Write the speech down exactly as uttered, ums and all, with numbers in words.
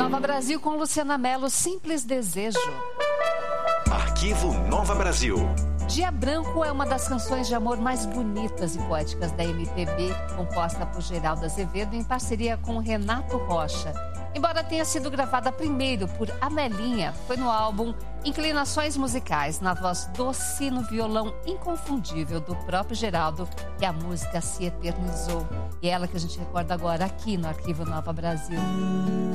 Nova Brasil com Luciana Mello, Simples Desejo. Arquivo Nova Brasil. Dia Branco é uma das canções de amor mais bonitas e poéticas da M P B, composta por Geraldo Azevedo em parceria com Renato Rocha. Embora tenha sido gravada primeiro por Amelinha, foi no álbum Inclinações Musicais, na voz doce e no violão inconfundível do próprio Geraldo, que a música se eternizou. E é ela que a gente recorda agora aqui no Arquivo Nova Brasil.